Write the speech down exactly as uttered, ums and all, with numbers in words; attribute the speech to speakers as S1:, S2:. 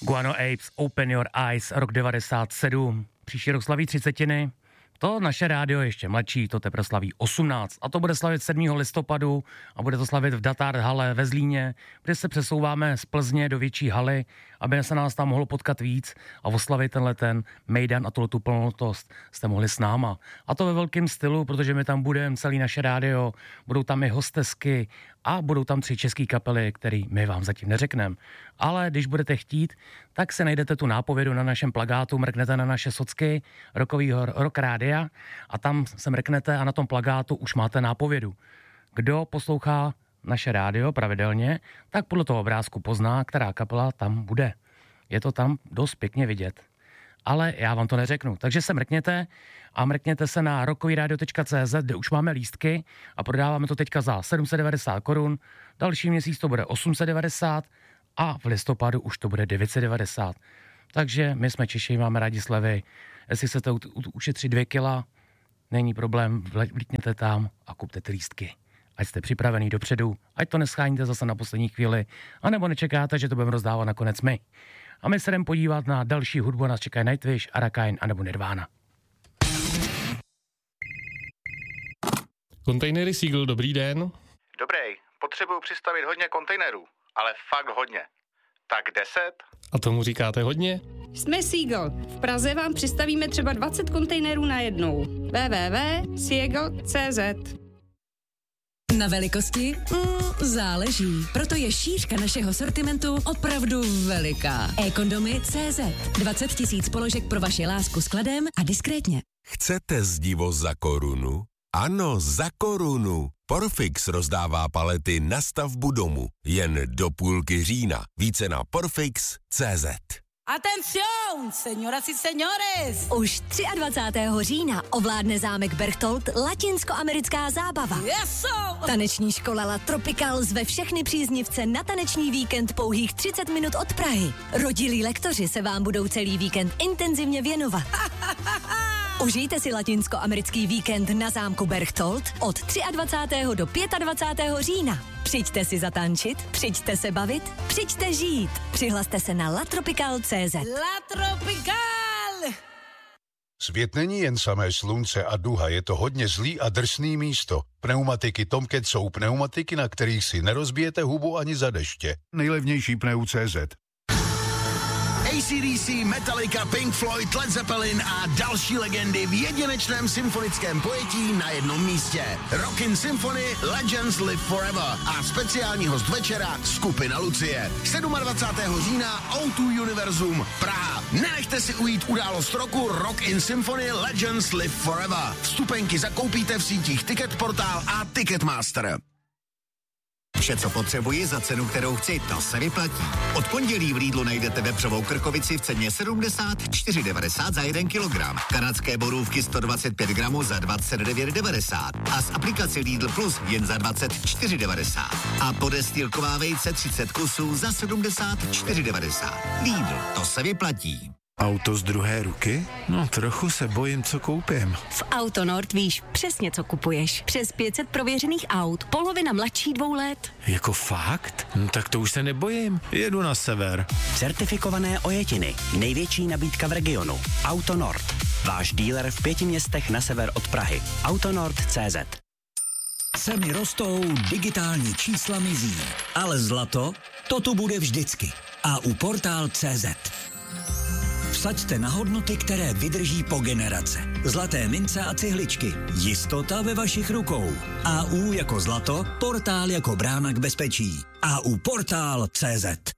S1: Guano Apes, Open Your Eyes, rok devadesát sedm. Příští rok slaví třicetiny. To naše rádio ještě mladší, to teprve slaví osmnáct. A to bude slavit sedmého listopadu a bude to slavit v Datard hale ve Zlíně, kde se přesouváme z Plzně do větší haly, aby se nás tam mohlo potkat víc a oslavit tenhle ten mejdan a tu plnotost jste mohli s náma. A to ve velkém stylu, protože my tam budeme, celý naše rádio, budou tam i hostesky a budou tam tři český kapely, který my vám zatím neřekneme. Ale když budete chtít, tak se najdete tu nápovědu na našem plagátu, mrknete na naše socky rokovýho rock rádia a tam se mrknete a na tom plagátu už máte nápovědu. Kdo poslouchá naše rádio pravidelně, tak podle toho obrázku pozná, která kapela tam bude. Je to tam dost pěkně vidět. Ale já vám to neřeknu. Takže se mrkněte a mrkněte se na rockovyradio tečka cé zet, kde už máme lístky a prodáváme to teďka za sedm set devadesát korun. Další měsíc to bude osm set devadesát a v listopadu už to bude devět set devadesát. Takže my jsme Češi, máme rádi slevy. Jestli chcete ušetřit dvě kila, není problém, vlítněte tam a kupte ty lístky. Ať jste připravený dopředu, ať to nescháníte zase na poslední chvíli, anebo nečekáte, že to budeme rozdávat nakonec my. A my se jdeme podívat na další hudbu, nás čekají Nightwish, Arakain anebo Nirvana.
S2: Kontejnery Seagull, dobrý den.
S3: Dobrý, potřebuju přistavit hodně kontejnerů, ale fakt hodně. Tak deset?
S2: A tomu říkáte hodně?
S4: Jsme Seagull. V Praze vám přistavíme třeba dvacet kontejnerů najednou. w w w tečka seagull tečka cé zet.
S5: Na velikosti? Mm, záleží. Proto je šířka našeho sortimentu opravdu veliká. e-kondomy tečka cé zet. dvacet tisíc položek pro vaši lásku s kladem a diskrétně.
S6: Chcete zdivo za korunu? Ano, za korunu. Porfix rozdává palety na stavbu domu. Jen do půlky října. Více na porfix tečka cé zet.
S7: Atención, señoras y señores!
S5: Už dvacátého třetího října ovládne zámek Berchtold latinskoamerická zábava.
S7: Yeso!
S5: Taneční škola La Tropical zve všechny příznivce na taneční víkend pouhých třicet minut od Prahy. Rodilí lektoři se vám budou celý víkend intenzivně věnovat. Užijte si latinskoamerický víkend na zámku Berchtold od dvacátého třetího do dvacátého pátého října. Přijďte si zatančit, přijďte se bavit, přijďte žít. Přihlaste se na latropical tečka cé zet.
S7: La Tropical!
S8: Svět není jen samé slunce a duha, je to hodně zlý a drsný místo. Pneumatiky Tomcat jsou pneumatiky, na kterých si nerozbijete hubu ani za deště. Nejlevnější pneu tečka cé zet.
S9: A C D C, Metallica, Pink Floyd, Led Zeppelin a další legendy v jedinečném symfonickém pojetí na jednom místě. Rockin' Symphony Legends Live Forever a speciální host večera skupina Lucie. dvacátého sedmého října ó dva Univerzum Praha. Nenechte si ujít událost roku Rockin' Symphony Legends Live Forever. Vstupenky zakoupíte v sítích Ticketportal a Ticketmaster.
S10: Vše, co potřebuji za cenu, kterou chci, to se vyplatí. Od pondělí v Lidlu najdete vepřovou krkovici v ceně sedmdesát čtyři devadesát za jeden kilogram. Kanadské borůvky sto dvacet pět gramů za dvacet devět devadesát. A z aplikace Lidl Plus jen za dvacet čtyři devadesát. A podestýlková vejce třicet kusů za sedmdesát čtyři devadesát. Lidl, to se vyplatí.
S11: Auto z druhé ruky? No, trochu se bojím, co koupím.
S5: V Autonord víš přesně, co kupuješ. Přes pět set prověřených aut, polovina mladší dvou let.
S11: Jako fakt? No, tak to už se nebojím. Jedu na sever.
S12: Certifikované ojetiny. Největší nabídka v regionu. Autonord. Váš díler v pěti městech na sever od Prahy. Autonord tečka cé zet.
S13: Ceny rostou, digitální čísla mizí. Ale zlato, to tu bude vždycky. A u portál tečka cé zet. Vsaďte na hodnoty, které vydrží po generace. Zlaté mince a cihličky. Jistota ve vašich rukou. A U jako zlato, portál jako brána k bezpečí. A U portál tečka cé zet.